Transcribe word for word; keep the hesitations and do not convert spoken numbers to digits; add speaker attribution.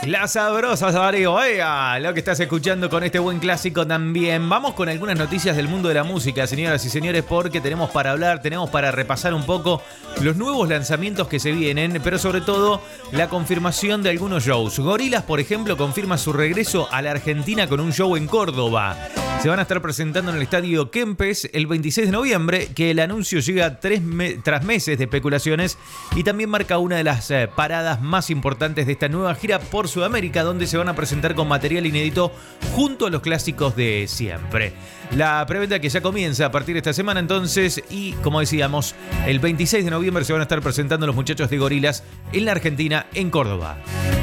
Speaker 1: La sabrosa Darío, oiga, lo que estás escuchando con este buen clásico también. Vamos con algunas noticias del mundo de la música, señoras y señores, porque tenemos para hablar, tenemos para repasar un poco los nuevos lanzamientos que se vienen, pero sobre todo la confirmación de algunos shows. Gorillaz, por ejemplo, confirma su regreso a la Argentina con un show en Córdoba. Se van a estar presentando en el Estadio Kempes el veintiséis de noviembre, que el anuncio llega tres me- tras meses de especulaciones y también marca una de las eh, paradas más importantes de esta nueva gira por Sudamérica, donde se van a presentar con material inédito junto a los clásicos de siempre. La preventa que ya comienza a partir de esta semana entonces y, como decíamos, el veintiséis de noviembre se van a estar presentando los muchachos de Gorillaz en la Argentina, en Córdoba.